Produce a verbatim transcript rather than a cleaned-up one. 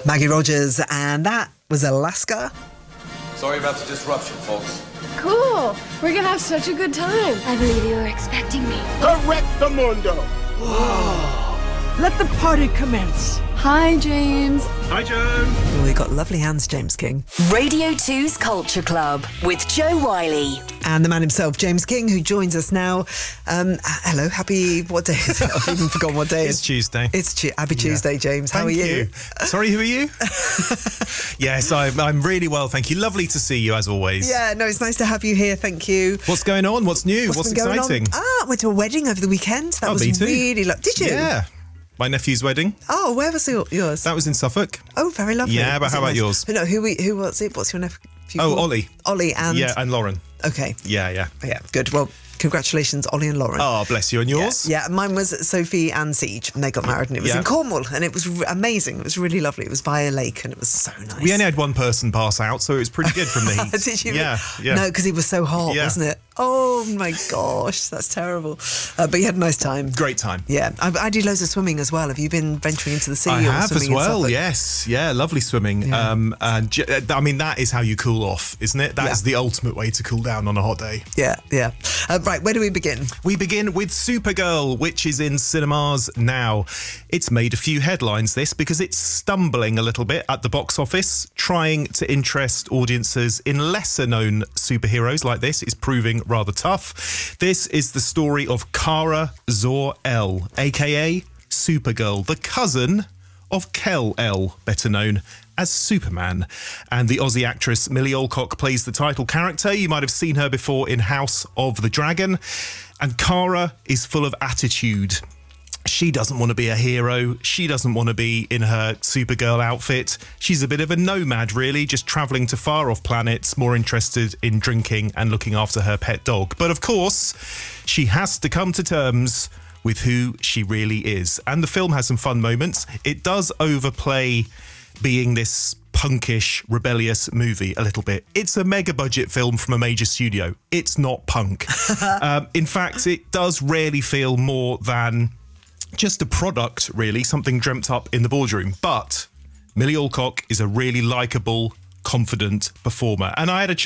Maggie Rogers, and that was Alaska. Sorry about the disruption, folks. Cool. We're gonna have such a good time. I believe you were expecting me. Correctamundo. Let the party commence. Hi, James. Hi, Joe. Oh, you got lovely hands, James King. Radio two's Culture Club with Joe Wiley. And the man himself, James King, who joins us now. Um, hello, happy, what day is it? I've even forgotten what day it is. It's Tuesday. It's tu- Happy Tuesday, Yeah. James. How Thank are you? you. Sorry, who are you? Yes, I'm, I'm really well, thank you. Lovely to see you, as always. Yeah, no, it's nice to have you here. Thank you. What's going on? What's new? What's What's, been going exciting? on? Ah, went to a wedding over the weekend. That Oh, was me too. really lovely. Did you? Yeah. My nephew's wedding. Oh, where was it, yours? That was in Suffolk. Oh, very lovely. Yeah, but Was how it about nice? yours? No, who we, who was it? What's your nephew? Oh, called? Ollie. Ollie and... Yeah, and Lauren. Okay. Yeah, yeah. Yeah, good. Well, congratulations, Ollie and Lauren. Oh, bless you. And yours? Yeah, yeah, mine was Sophie and Siege, and they got married, and it was Yeah. in Cornwall, and it was r- amazing. It was really lovely. It was by a lake, and it was so nice. We only had one person pass out, so it was pretty good from the heat. Did you? Yeah, yeah. No, because it was so hot, Yeah. wasn't it? Oh my gosh, that's terrible. Uh, but you had a nice time. Great time. Yeah, I, I do loads of swimming as well. Have you been venturing into the sea? I or have as swimming in well, Suffolk? yes. Yeah, lovely swimming. Yeah. Um, and j- I mean, that is how you cool off, isn't it? That Yeah. is the ultimate way to cool down on a hot day. Yeah, yeah. Uh, right, where do we begin? We begin with Supergirl, which is in cinemas now. It's made a few headlines, this, because it's stumbling a little bit at the box office. Trying to interest audiences in lesser-known superheroes like this is proving rather tough. This is the story of Kara Zor-El, a k a. Supergirl, the cousin of Kal-El, better known as Superman. And the Aussie actress Millie Alcock plays the title character. You might have seen her before in House of the Dragon. And Kara is full of attitude. She doesn't want to be a hero. She doesn't want to be in her Supergirl outfit. She's a bit of a nomad, really, just travelling to far-off planets, more interested in drinking and looking after her pet dog. But of course, she has to come to terms with who she really is. And the film has some fun moments. It does overplay being this punkish, rebellious movie a little bit. It's a mega budget film from a major studio. It's not punk. um, in fact, it does rarely feel more than just a product, really, something dreamt up in the boardroom. But Millie Alcock is a really likeable, confident performer. And I had a